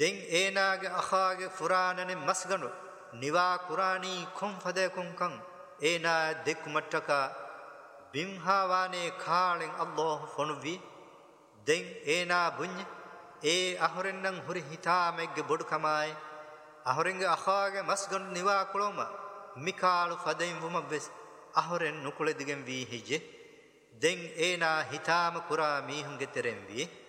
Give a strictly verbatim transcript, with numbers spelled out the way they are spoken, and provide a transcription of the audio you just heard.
දෙන් ඒනාගේ අඛාගේ ෆුරානනේ මස්ගනු නිවා කුරානී කොම් ෆදකුම්කම් ඒනා දෙකුමට්ටක බිම්හාවානේ කාලෙන් අල්ලාහ් ෆොනුවි දෙන් ඒනා බුඤ්ඤ ඒ අහොරෙන්නම් හුරි හිතාමෙග්ගේ බොඩු කමයි අහොරෙන්ගේ අඛාගේ මස්ගනු නිවා කුලොම මිකාලු ෆදෙන් වුම වෙස් අහොරෙන් නුකුල දිගෙන් වී හිජේ දෙන් ඒනා හිතාම කුරා මීහුන්ගේ තෙරෙන් වී